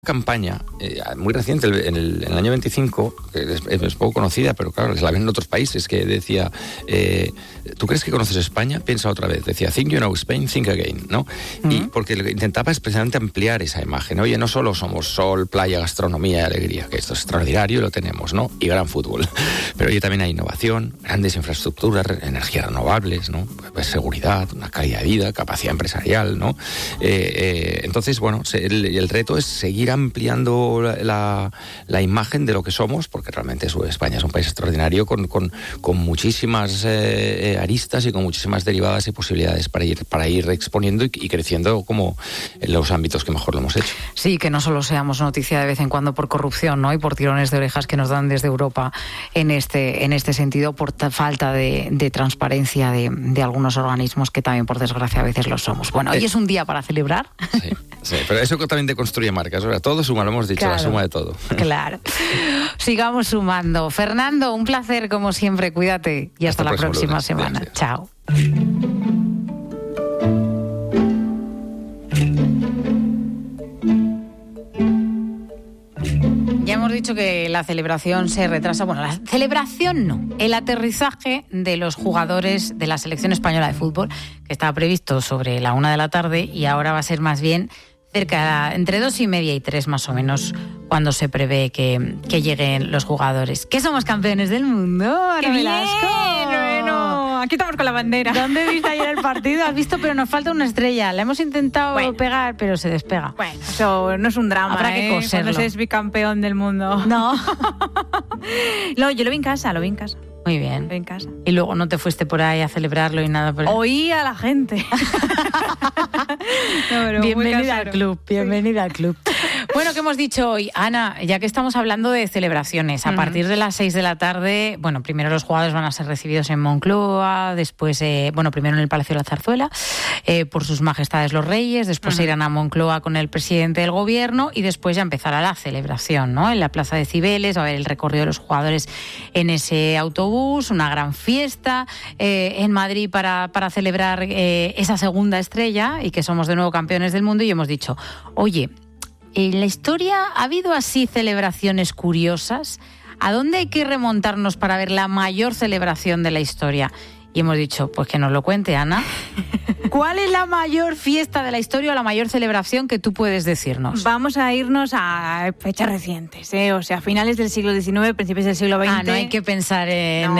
campaña muy reciente, en el año 25, que es poco conocida, pero claro, la ven en otros países, que decía, ¿tú crees que conoces España? Piensa otra vez. Decía, think you know Spain, think again, ¿no? Uh-huh. Y porque intentaba precisamente ampliar esa imagen. Oye, no solo somos sol, playa, gastronomía y alegría, que esto es extraordinario y lo tenemos, ¿no? Y gran fútbol. Pero oye, también hay innovación, grandes infraestructuras, energías renovables, ¿no? Pues seguridad, una calidad de vida, capacidad empresarial, ¿no? Entonces, bueno, el reto es seguir ampliando la imagen de lo que somos, porque realmente España es un país extraordinario con muchísimas aristas y con muchísimas derivadas y posibilidades para ir exponiendo y creciendo como en los ámbitos que mejor lo hemos hecho. Sí, que no solo seamos noticia de vez en cuando por corrupción, ¿no? Y por tirones de orejas que nos dan desde Europa en este sentido, por falta de transparencia de algunos organismos que también, por desgracia, a veces lo somos. Bueno, hoy es un día para celebrar. Sí, pero eso también te construye marcas. Ahora, todo suma, lo hemos dicho, claro, la suma de todo. Claro. Sigamos sumando. Fernando, un placer como siempre. Cuídate y hasta la próxima semana. Gracias. Chao. Ya hemos dicho que la celebración se retrasa. Bueno, la celebración no. El aterrizaje de los jugadores de la selección española de fútbol, que estaba previsto sobre la 1 p.m, y ahora va a ser más bien entre 2:30 y 3 más o menos, cuando se prevé que lleguen los jugadores. ¿Qué somos campeones del mundo? ¡Qué bien! Bueno, aquí estamos con la bandera. ¿Dónde viste ayer el partido? Has visto, pero nos falta una estrella. La hemos intentado pegar, pero se despega. Bueno, eso no es un drama. Habrá que coserlo. Cuando seas bicampeón del mundo. No. No, yo lo vi en casa. Muy bien. Lo vi en casa. Y luego no te fuiste por ahí a celebrarlo y nada por ahí. Oí a la gente. No, bienvenida al club, bienvenida al club. Bueno, ¿qué hemos dicho hoy? Ana, ya que estamos hablando de celebraciones, a partir de las 6 p.m, bueno, primero los jugadores van a ser recibidos en Moncloa, después, primero en el Palacio de la Zarzuela, por sus majestades los reyes, después se irán a Moncloa con el presidente del gobierno y después ya empezará la celebración, ¿no? En la Plaza de Cibeles va a haber el recorrido de los jugadores en ese autobús, una gran fiesta en Madrid para celebrar esa segunda estrella y que somos de nuevo campeones del mundo. Y hemos dicho, oye, en la historia ha habido así celebraciones curiosas. ¿A dónde hay que remontarnos para ver la mayor celebración de la historia? Y hemos dicho, pues que nos lo cuente Ana. ¿Cuál es la mayor fiesta de la historia o la mayor celebración que tú puedes decirnos? Vamos a irnos a fechas recientes, o sea, finales del siglo XIX, principios del siglo XX. No hay que pensar en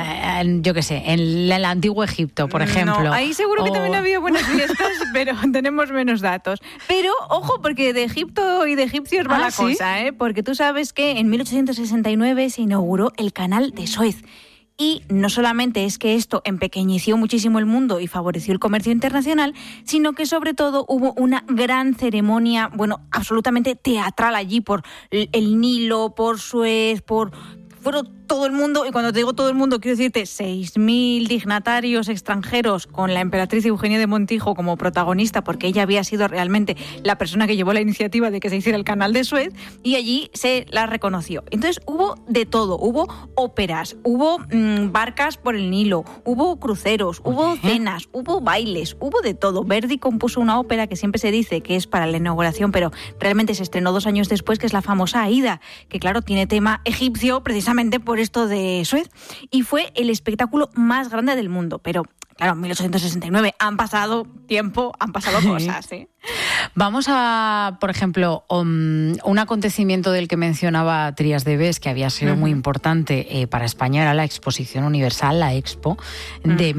el antiguo Egipto, por ejemplo. No, ahí seguro que también había buenas fiestas, pero tenemos menos datos. Pero, ojo, porque de Egipto y de egipcios va la cosa, porque tú sabes que en 1869 se inauguró el Canal de Suez. Y no solamente es que esto empequeñeció muchísimo el mundo y favoreció el comercio internacional, sino que sobre todo hubo una gran ceremonia, absolutamente teatral allí, por el Nilo, por Suez, fueron todo el mundo, y cuando te digo todo el mundo quiero decirte 6.000 dignatarios extranjeros con la emperatriz Eugenia de Montijo como protagonista, porque ella había sido realmente la persona que llevó la iniciativa de que se hiciera el Canal de Suez, y allí se la reconoció. Entonces hubo de todo, hubo óperas, hubo barcas por el Nilo, hubo cruceros, hubo cenas, hubo bailes, hubo de todo. Verdi compuso una ópera que siempre se dice que es para la inauguración, pero realmente se estrenó 2 años después, que es la famosa Aída, que claro, tiene tema egipcio precisamente por esto de Suez, y fue el espectáculo más grande del mundo. Pero claro, 1869, han pasado tiempo, han pasado cosas, ¿sí? Vamos a, por ejemplo, un acontecimiento del que mencionaba Trías de Bes, que había sido muy importante para España, era la Exposición Universal, la Expo, de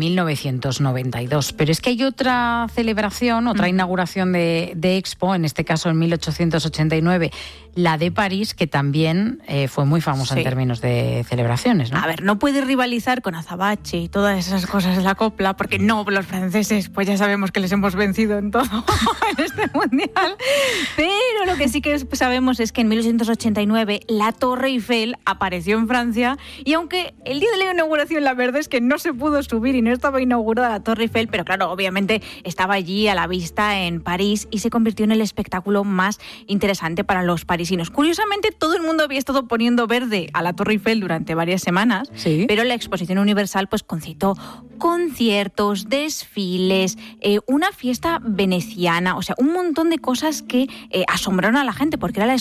1992. Pero es que hay otra celebración, otra inauguración de Expo, en este caso en 1889, la de París, que también fue muy famosa en términos de celebraciones, ¿no? A ver, no puede rivalizar con Azabache y todas esas cosas de la copla, porque no, los franceses, pues ya sabemos que les hemos vencido en todo en este mundial. Pero lo que sí que sabemos es que en 1889 la Torre Eiffel apareció en Francia, y aunque el día de la inauguración la verdad es que no se pudo subir y no estaba inaugurada la Torre Eiffel, pero claro, obviamente estaba allí a la vista en París y se convirtió en el espectáculo más interesante para los parisinos. Curiosamente, todo el mundo había estado poniendo verde a la Torre Eiffel durante varias semanas, pero la Exposición Universal pues concitó conciertos, desfiles, una fiesta veneciana, o sea, un montón de cosas que asombraron a la gente, porque era la